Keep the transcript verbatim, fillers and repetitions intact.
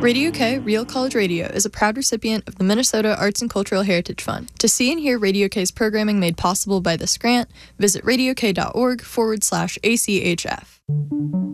Radio K, Real College Radio, is a proud recipient of the Minnesota Arts and Cultural Heritage Fund. To see and hear Radio K's programming made possible by this grant, visit radiok.org forward slash ACHF.